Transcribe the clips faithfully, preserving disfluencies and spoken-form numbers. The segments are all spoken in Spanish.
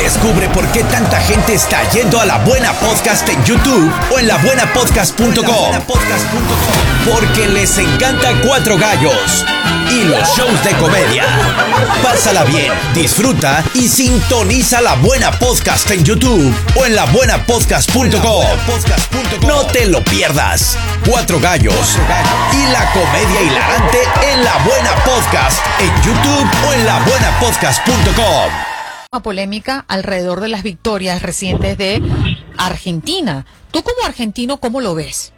Descubre por qué tanta gente está yendo a La Buena Podcast en YouTube o en la buena podcast punto com. Porque les encanta Cuatro Gallos y los shows de comedia. Pásala bien, disfruta y sintoniza La Buena Podcast en YouTube o en la buena podcast punto com. No te lo pierdas. Cuatro Gallos y la comedia hilarante en La Buena Podcast en YouTube o en la buena podcast punto com. Una polémica alrededor de las victorias recientes de Argentina. Tú como argentino, ¿cómo lo ves?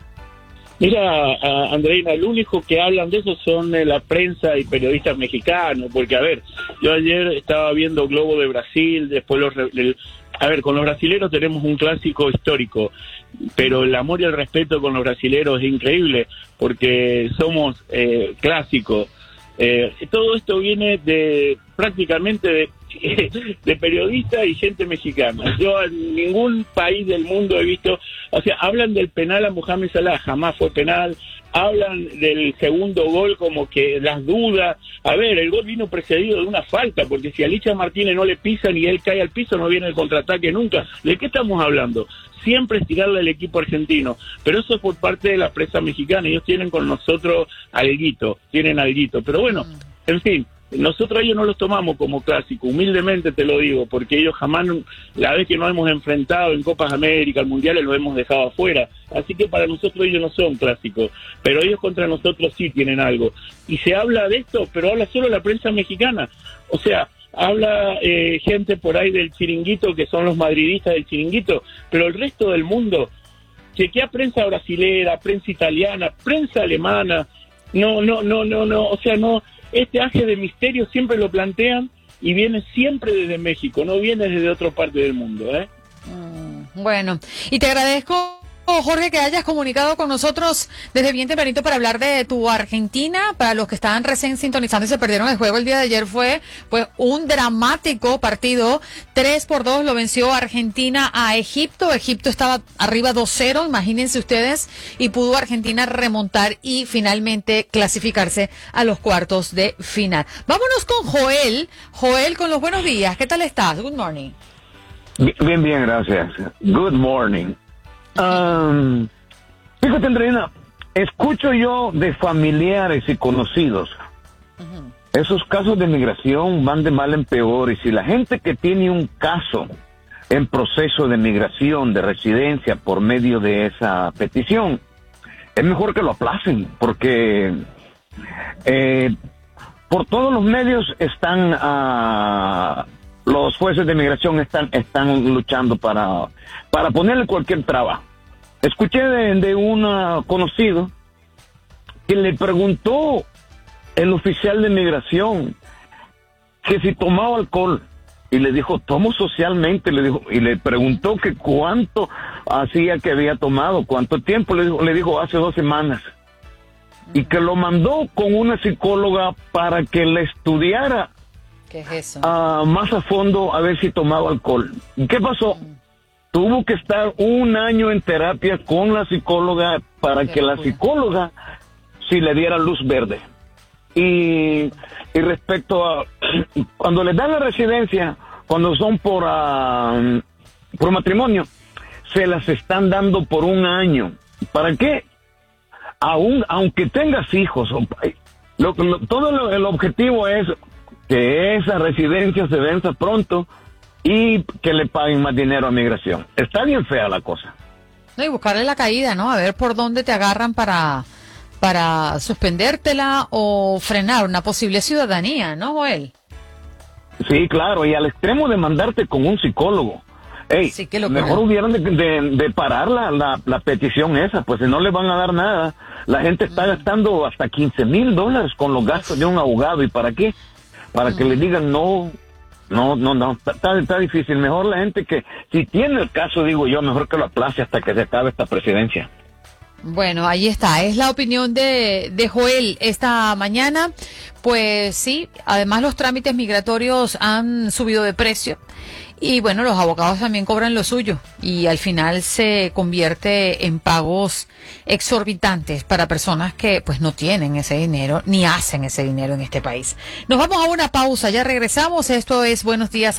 Mira, uh, Andreina, lo único que hablan de eso son eh, la prensa y periodistas mexicanos, porque, a ver, yo ayer estaba viendo Globo de Brasil, después los... El, a ver, con los brasileros tenemos un clásico histórico, pero el amor y el respeto con los brasileros es increíble, porque somos eh, clásicos. Eh, todo esto viene de prácticamente de, de periodistas y gente mexicana. Yo en ningún país del mundo he visto, o sea, hablan del penal a Mohamed Salah, jamás fue penal. Hablan del segundo gol como que las dudas. A ver, el gol vino precedido de una falta, porque si a Licha Martínez no le pisan y él cae al piso, no viene el contraataque nunca. ¿De qué estamos hablando? Siempre es tirarle al equipo argentino, pero eso es por parte de la prensa mexicana. Ellos tienen con nosotros alguito, tienen alguito, pero bueno, en fin, nosotros a ellos no los tomamos como clásico, humildemente te lo digo, porque ellos jamás, la vez que nos hemos enfrentado en Copas América, Mundiales, los hemos dejado afuera, así que para nosotros ellos no son clásicos, pero ellos contra nosotros sí tienen algo, y se habla de esto, pero habla solo la prensa mexicana, o sea, habla eh, gente por ahí del chiringuito, que son los madridistas del chiringuito, pero el resto del mundo, chequea prensa brasilera, prensa italiana, prensa alemana, no, no, no, no, no, o sea, no, este aje de misterio siempre lo plantean y viene siempre desde México, no viene desde otra parte del mundo, ¿eh? Mm, bueno, y te agradezco, Jorge, que hayas comunicado con nosotros desde bien tempranito para hablar de tu Argentina. Para los que estaban recién sintonizando y se perdieron el juego el día de ayer, fue pues un dramático partido. tres por dos lo venció Argentina a Egipto. Egipto estaba arriba dos cero, imagínense ustedes, y pudo Argentina remontar y finalmente clasificarse a los cuartos de final. Vámonos con Joel. Joel, con los buenos días. ¿Qué tal estás? Good morning. Bien, bien, gracias. Good morning. Um, fíjate, Andreina, escucho yo de familiares y conocidos, uh-huh. Esos casos de migración van de mal en peor, y si la gente que tiene un caso en proceso de migración, de residencia por medio de esa petición, es mejor que lo aplacen, porque eh, por todos los medios están uh, los jueces de migración están están luchando para para ponerle cualquier traba. Escuché de, de un conocido que le preguntó el oficial de migración que si tomaba alcohol, y le dijo, tomo socialmente, le dijo, y le preguntó que cuánto hacía que había tomado, cuánto tiempo, le dijo, le dijo hace dos semanas, y que lo mandó con una psicóloga para que le estudiara ¿Qué es eso? Uh, más a fondo a ver si tomaba alcohol. ¿Qué pasó? Mm. Tuvo que estar un año en terapia con la psicóloga para Qué que locura. La psicóloga sí le diera luz verde. Y, y respecto a cuando les dan la residencia, cuando son por uh, por matrimonio, se las están dando por un año. ¿Para qué? Aún, aunque tengas hijos, lo, lo, todo lo, el objetivo es que esa residencia se venza pronto y que le paguen más dinero a migración. Está bien fea la cosa. No, y buscarle la caída, ¿no? A ver por dónde te agarran para, para suspendértela o frenar una posible ciudadanía, ¿no, Joel? Sí, claro, y al extremo de mandarte con un psicólogo. Ey, sí, que lo mejor creo. hubieran de, de, de parar la, la, la petición esa, pues si no le van a dar nada. La gente está mm. gastando hasta quince mil dólares con los gastos de un abogado. ¿Y para qué? Para que le digan no, no, no, no, está, está difícil. Mejor la gente que, si tiene el caso, digo yo, mejor que lo aplace hasta que se acabe esta presidencia. Bueno, ahí está, es la opinión de, de Joel esta mañana. Pues sí, además los trámites migratorios han subido de precio. Y bueno, los abogados también cobran lo suyo y al final se convierte en pagos exorbitantes para personas que pues no tienen ese dinero ni hacen ese dinero en este país. Nos vamos a una pausa, ya regresamos. Esto es Buenos Días